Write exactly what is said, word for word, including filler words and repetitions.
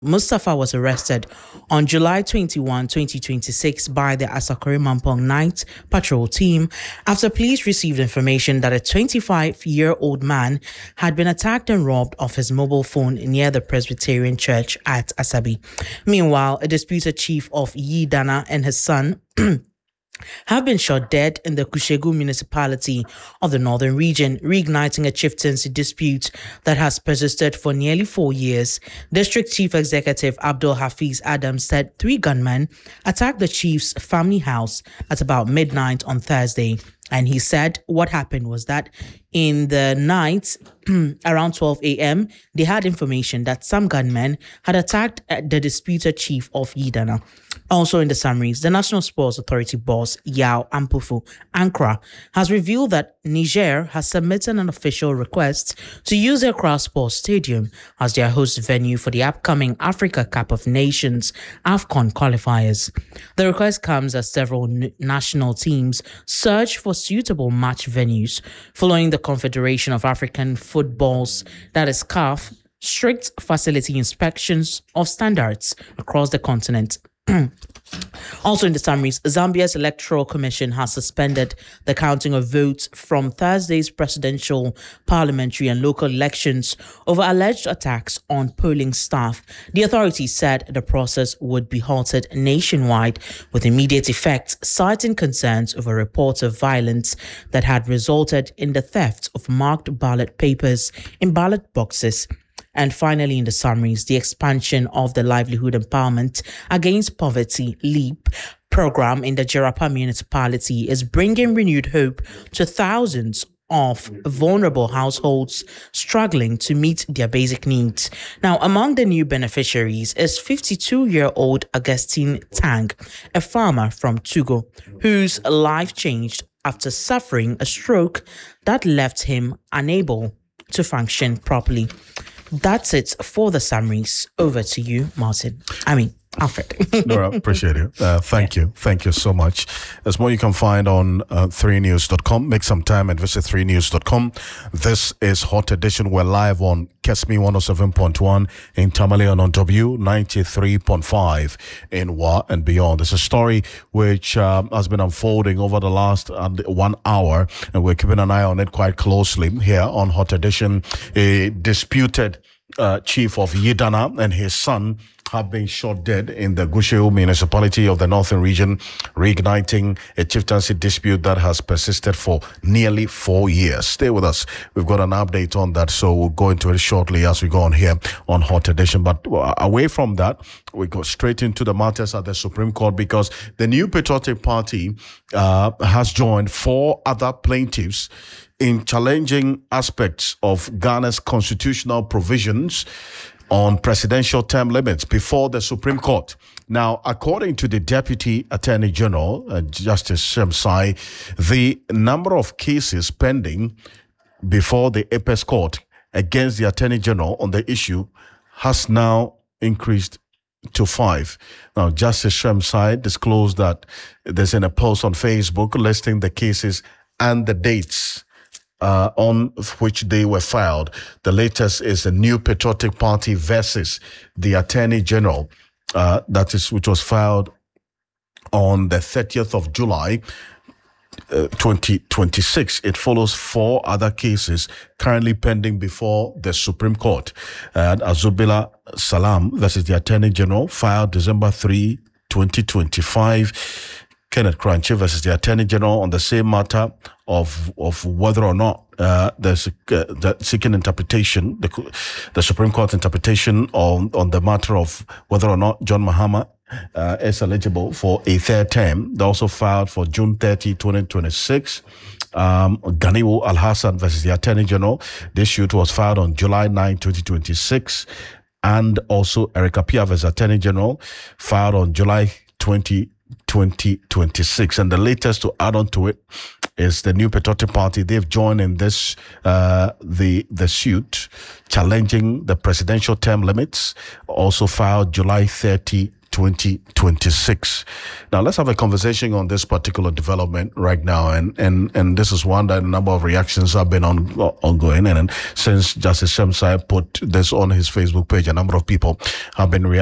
Mustafa was arrested on July twenty-first, twenty twenty-six by the Asakore Mampong Night Patrol team after police received information that a twenty-five-year-old man had been attacked and robbed of his mobile phone near the Presbyterian Church at Asabi. Meanwhile, a disputed chief of Yidana and his son have been shot dead in the Kushegu municipality of the northern region, reigniting a chieftaincy dispute that has persisted for nearly four years. District Chief Executive Abdul Hafiz Adams said three gunmen attacked the chief's family house at about midnight on Thursday. And he said what happened was that in the night, around twelve a.m., they had information that some gunmen had attacked the disputed chief of Yidana. Also in the summaries, the National Sports Authority boss, Yao Ampufu Ankra, has revealed that Niger has submitted an official request to use the Accra Sports Stadium as their host venue for the upcoming Africa Cup of Nations AFCON qualifiers. The request comes as several n- national teams search for suitable match venues following the Confederation of African Football's, that is C A F, strict facility inspections of standards across the continent. Also in the summaries, Zambia's Electoral Commission has suspended the counting of votes from Thursday's presidential, parliamentary and local elections over alleged attacks on polling staff. The authorities said the process would be halted nationwide with immediate effect, citing concerns over reports of violence that had resulted in the theft of marked ballot papers in ballot boxes. And finally, in the summaries, the expansion of the Livelihood Empowerment Against Poverty LEAP program in the Jerapa municipality is bringing renewed hope to thousands of vulnerable households struggling to meet their basic needs. Now, among the new beneficiaries is fifty-two-year-old Augustine Tang, a farmer from Togo, whose life changed after suffering a stroke that left him unable to function properly. That's it for the summaries. Over to you, Martin. I mean, Alfred. Nora, appreciate it. Uh, thank you. Thank you so much. There's more you can find on uh, three news dot com. Make some time and visit three news dot com. This is Hot Edition. We're live on Kesmi one oh seven point one in Tamale and on W ninety-three point five in Wa and beyond. It's a story which um, has been unfolding over the last uh, one hour, and we're keeping an eye on it quite closely here on Hot Edition. A disputed uh, chief of Yidana and his son have been shot dead in the Gusheu municipality of the northern region, reigniting a chieftaincy dispute that has persisted for nearly four years. Stay with us. We've got an update on that, so we'll go into it shortly as we go on here on Hot Edition. But away from that, we go straight into the matters at the Supreme Court, because the new Patriotic Party uh, has joined four other plaintiffs in challenging aspects of Ghana's constitutional provisions on presidential term limits before the Supreme Court. Now, according to the Deputy Attorney General, uh, Justice Shemsai, the number of cases pending before the Apex Court against the Attorney General on the issue has now increased to five. Now, Justice Shemsai disclosed that there's in a post on Facebook listing the cases and the dates Uh, on which they were filed. The latest is the New Patriotic Party versus the Attorney General, uh, that is, which was filed on the thirtieth of July, uh, twenty twenty-six. It follows four other cases currently pending before the Supreme Court. Uh, Azubila Salam versus the Attorney General, filed December third, twenty twenty-five. Kenneth Kranchi versus the Attorney General on the same matter of of whether or not uh, there's uh, the seeking interpretation, the, the Supreme Court interpretation on, on the matter of whether or not John Mahama uh, is eligible for a third term. They also filed for June thirtieth, twenty twenty-six. Um, Ganiwo Al-Hassan versus the Attorney General. This suit was filed on July ninth, twenty twenty-six. And also Erica Pia versus Attorney General, filed on July twentieth, twenty twenty-six. And the latest to add on to it is the New Patriotic Party. They've joined in this uh, the the suit challenging the presidential term limits, also filed July thirtieth, twenty twenty-six. Now, let's have a conversation on this particular development right now. And and, and this is one that a number of reactions have been on, ongoing. And, and since Justice Shemsai put this on his Facebook page, a number of people have been reacting.